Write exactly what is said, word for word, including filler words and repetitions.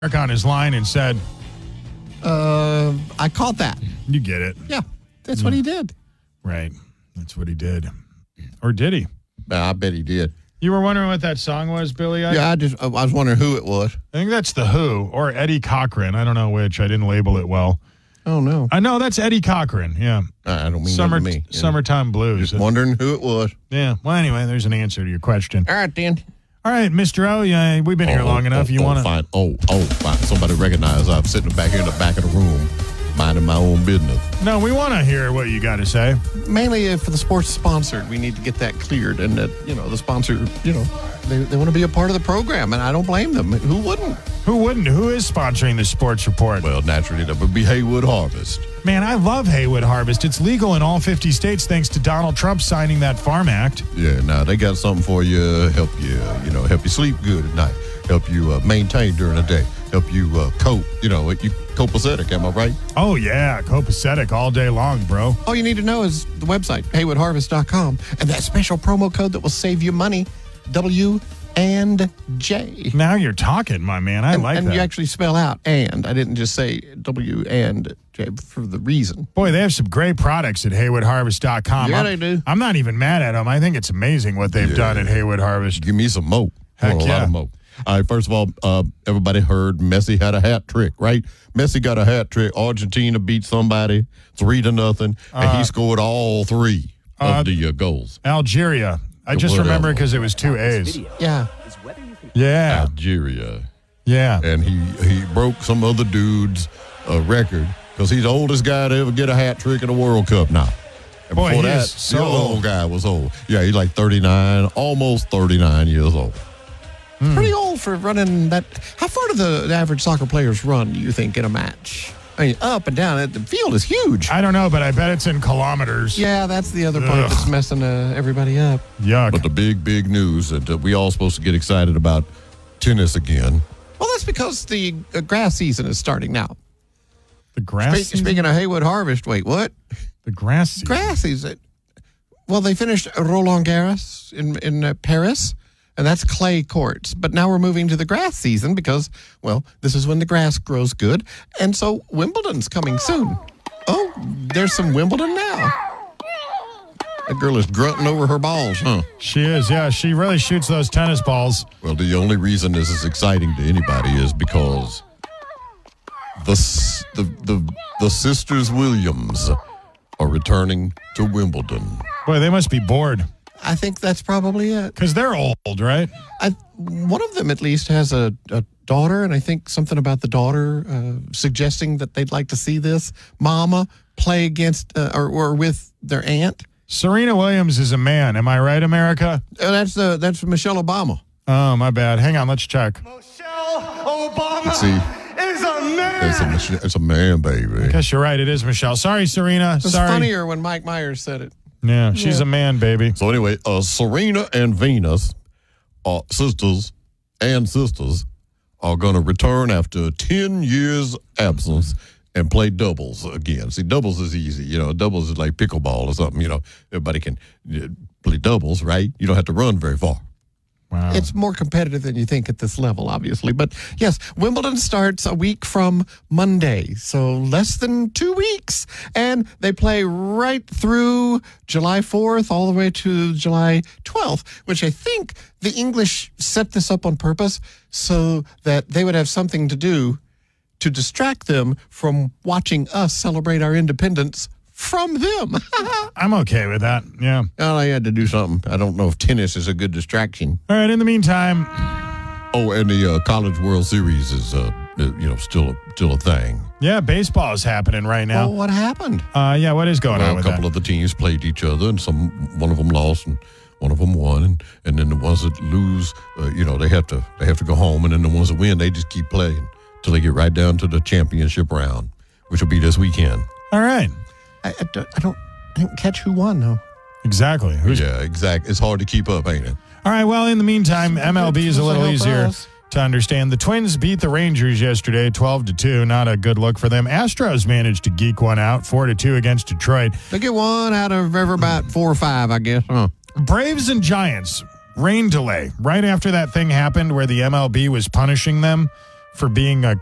on his line and said, Uh, I caught that. you get it. Yeah, that's what he did. Right. That's what he did. Or did he? I bet he did. You were wondering what that song was, Billy? I, Yeah, I just I was wondering who it was. I think that's The Who or Eddie Cochran. I don't know which. I didn't label it well. Oh, no. I know that's Eddie Cochran. Yeah. I don't mean Summer, that to me. you know. Summertime Blues. Just wondering who it was. Yeah. Well, anyway, there's an answer to your question. All right, then. All right, Mister O, yeah, we've been here Oh, long oh, enough. oh, You oh, want to? fine. Oh, oh, fine. Somebody recognized I'm sitting back here in the back of the room, minding my own business. No, we want to hear what you got to say. Mainly uh, for the sports sponsored, we need to get that cleared. And that, you know, the sponsor, you know, they, they want to be a part of the program. And I don't blame them. Who wouldn't? Who wouldn't? Who is sponsoring the sports report? Well, naturally, that would be Haywood Harvest. Man, I love Haywood Harvest. It's legal in all fifty states thanks to Donald Trump signing that Farm Act. Yeah, now they got something for you, help you, you know, help you sleep good at night, help you uh, maintain during the day, help you uh, cope, you know, you copacetic, am I right? Oh, yeah, copacetic all day long, bro. All you need to know is the website, haywood harvest dot com, and that special promo code that will save you money, W and J. Now you're talking, my man. I and, like and that. you actually spell out and. I didn't just say W and J for the reason. Boy, they have some great products at haywood harvest dot com. Yeah, I'm, they do. I'm not even mad at them. I think it's amazing what they've Yeah. done at Haywood Harvest. Give me some mo. I Heck want a yeah. lot of mo. All right, first of all, uh, everybody heard Messi had a hat trick, right? Messi got a hat trick. Argentina beat somebody three to nothing, and Uh, he scored all three uh, of the uh, goals. Algeria. I just What remember else? because it was two A's. Yeah. Yeah, Algeria. yeah. And he, he broke some other dude's uh, record because he's the oldest guy to ever get a hat trick in a World Cup now. And Boy, before he that, is so the other old. old guy was old. Yeah, he's like thirty-nine, almost thirty-nine years old. Pretty old for running that. How far do the, the average soccer players run, do you think, in a match? I mean, up and down. The field is huge. I don't know, but I bet it's in kilometers. Yeah, that's the other part Ugh. that's messing uh, everybody up. Yuck. But the big, big news that uh, we all supposed to get excited about tennis again. Well, that's because the uh, grass season is starting now. the grass Spe- season? speaking of Haywood Harvest, wait, what? The grass season. Grass season. Well, they finished Roland Garros in, in uh, Paris, and that's clay courts. But now we're moving to the grass season because, well, this is when the grass grows good. And so Wimbledon's coming soon. Oh, there's some Wimbledon now. That girl is grunting over her balls, huh? She is, yeah. She really shoots those tennis balls. Well, the only reason this is exciting to anybody is because the s- the the, the sisters Williams are returning to Wimbledon. Boy, they must be bored I think that's probably it. because they're old, right? I, one of them at least has a, a daughter, and I think something about the daughter uh, suggesting that they'd like to see this mama play against uh, or, or with their aunt. Serena Williams is a man. Am I right, America? Uh, that's uh, that's Michelle Obama. Oh, my bad. Hang on. Let's check. Michelle Obama See, is a man. it's a mach- it's a man, baby. Guess you're right. It is Michelle. Sorry, Serena. It's Sorry. funnier when Mike Myers said it. Yeah, she's Yeah. a man, baby. So anyway, uh, Serena and Venus, uh, sisters and sisters, are going to return after ten years absence and play doubles again. See, doubles is easy. You know, doubles is like pickleball or something. You know, everybody can uh, play doubles, right? You don't have to run very far. Wow. It's more competitive than you think at this level, obviously. But yes, Wimbledon starts a week from Monday, so less than two weeks. And they play right through July fourth all the way to July twelfth, which I think the English set this up on purpose so that they would have something to do to distract them from watching us celebrate our independence from them. I'm okay with that. Yeah. Oh, I had to do something. I don't know if tennis is a good distraction. All right. In the meantime, Oh, and the uh, College World Series is, uh, uh, you know, still a, still a thing. yeah, baseball is happening right Oh, now. what happened? Uh, yeah, what is going Well, on a with couple that? of the teams played each other, and some one of them lost, and one of them won, and, and then the ones that lose, uh, you know, they have to they have to go home, and then the ones that win, they just keep playing till they get right down to the championship round, which will be this weekend. All right. I, I, don't, I don't I didn't catch who won, though. Exactly. Who's Yeah, exact. It's hard to keep up, ain't it? All right. Well, in the meantime, M L B is a little Help easier us. to understand. The Twins beat the Rangers yesterday, twelve to two. Not a good look for them. Astros managed to geek one out, four to two against Detroit. They get one out of every about four or five, I guess. Huh? Braves and Giants, rain delay. Right after that thing happened where the M L B was punishing them for being a